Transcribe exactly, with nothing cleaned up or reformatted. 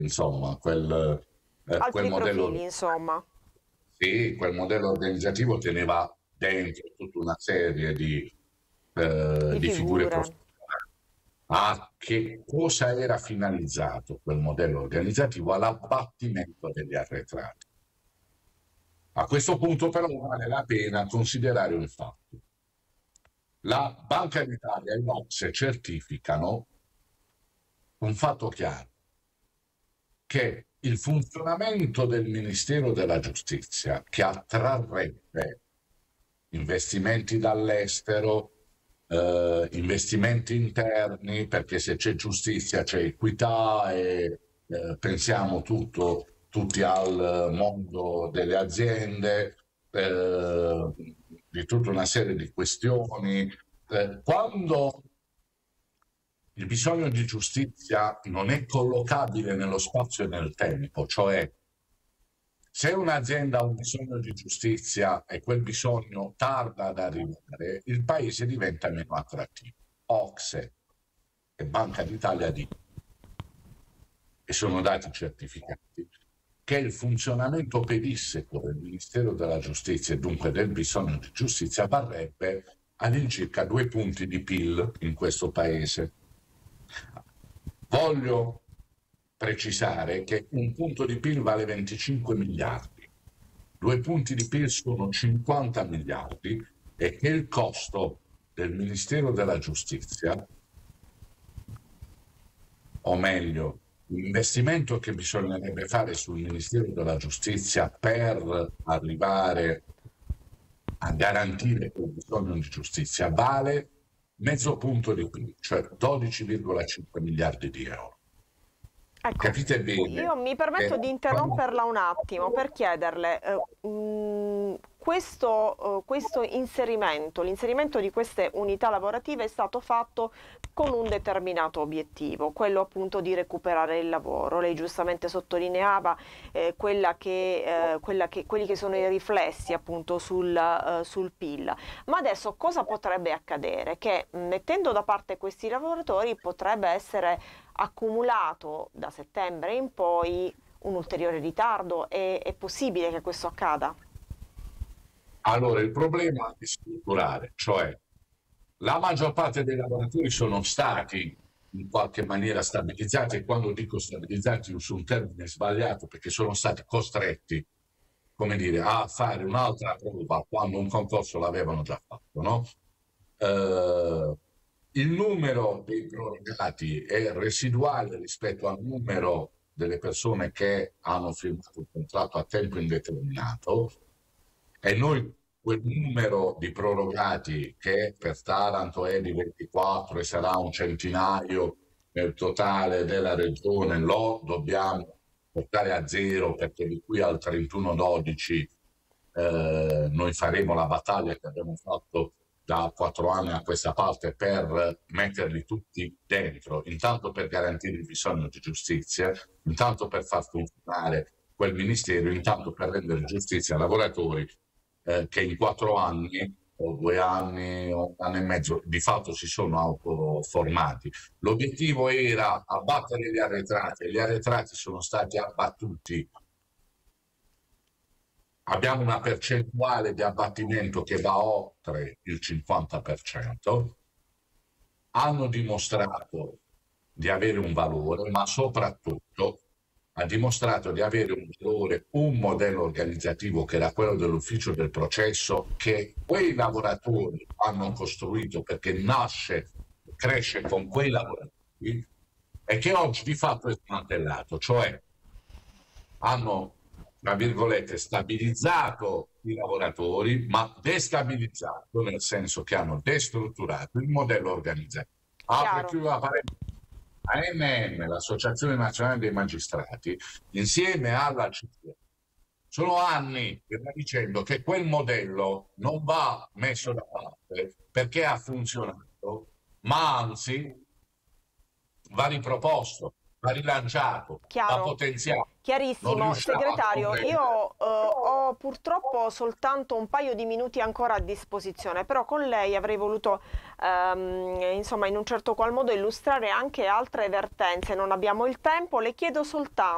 insomma, quel, eh, quel Altri profili, modello, insomma, sì, quel modello organizzativo teneva dentro tutta una serie di, eh, di di figure figure. professionali. A che cosa era finalizzato quel modello organizzativo? All'abbattimento degli arretrati. A questo punto però vale la pena considerare un fatto. La Banca d'Italia e l'Ocse certificano un fatto chiaro, che il funzionamento del Ministero della Giustizia, che attrarrebbe investimenti dall'estero, eh, investimenti interni, perché se c'è giustizia c'è equità e eh, pensiamo tutto, tutti al mondo delle aziende, eh, di tutta una serie di questioni. Eh, quando il bisogno di giustizia non è collocabile nello spazio e nel tempo, cioè se un'azienda ha un bisogno di giustizia e quel bisogno tarda ad arrivare, il paese diventa meno attrattivo. Ocse e Banca d'Italia dicono, e sono dati certificati, che il funzionamento pedissequo del Ministero della Giustizia e dunque del bisogno di giustizia varrebbe all'incirca due punti di P I L in questo paese. Voglio precisare che un punto di P I L vale venticinque miliardi, due punti di P I L sono cinquanta miliardi e che il costo del Ministero della Giustizia, o meglio, l'investimento che bisognerebbe fare sul Ministero della Giustizia per arrivare a garantire quel bisogno di giustizia vale mezzo punto di P I L, cioè dodici virgola cinque miliardi di euro. Ecco, Capite bene io mi che permetto di interromperla un attimo per chiederle, eh, mh, questo, eh, questo inserimento, l'inserimento di queste unità lavorative è stato fatto con un determinato obiettivo, quello appunto di recuperare il lavoro. Lei giustamente sottolineava eh, quella che, eh, quella che, quelli che sono i riflessi appunto sul, eh, sul P I L. Ma adesso cosa potrebbe accadere? Che mh, mettendo da parte questi lavoratori potrebbe essere accumulato da settembre in poi un ulteriore ritardo. È, è possibile che questo accada? allora il problema è strutturale, cioè la maggior parte dei lavoratori sono stati in qualche maniera stabilizzati e quando dico stabilizzati uso un termine sbagliato perché sono stati costretti, come dire, a fare un'altra prova quando un concorso l'avevano già fatto, no? Eh, il numero dei prorogati è residuale rispetto al numero delle persone che hanno firmato un contratto a tempo indeterminato e noi quel numero di prorogati che per Taranto è di ventiquattro e sarà un centinaio nel totale della regione, lo dobbiamo portare a zero perché di qui al trentuno dodici eh, noi faremo la battaglia che abbiamo fatto da quattro anni a questa parte per metterli tutti dentro, intanto per garantire il bisogno di giustizia, intanto per far funzionare quel ministero, intanto per rendere giustizia ai lavoratori eh, che in quattro anni o due anni o un anno e mezzo di fatto si sono autoformati. L'obiettivo era abbattere gli arretrati e gli arretrati sono stati abbattuti. Abbiamo una percentuale di abbattimento che va oltre il cinquanta per cento, hanno dimostrato di avere un valore, ma soprattutto ha dimostrato di avere un valore, un modello organizzativo che era quello dell'ufficio del processo che quei lavoratori hanno costruito perché nasce, cresce con quei lavoratori e che oggi di fatto è smantellato, cioè hanno, tra virgolette, stabilizzato i lavoratori, ma destabilizzato nel senso che hanno destrutturato il modello organizzativo. Apro e Chiaro. chiudo la parentesi. A M M, l'Associazione Nazionale dei Magistrati, insieme alla C G I L, sono anni che va dicendo che quel modello non va messo da parte perché ha funzionato, ma anzi va riproposto, va rilanciato, va Chiaro. potenziato. Non Chiarissimo. riusciamo a Segretario, comprendere. io eh, ho purtroppo soltanto un paio di minuti ancora a disposizione, però con lei avrei voluto, ehm, insomma, in un certo qual modo illustrare anche altre vertenze. Non abbiamo il tempo, le chiedo soltanto